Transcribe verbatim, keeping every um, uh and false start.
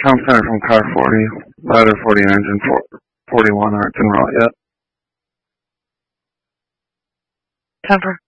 Tom Center from car forty, ladder forty, engine forty-one aren't en route yet. Cover.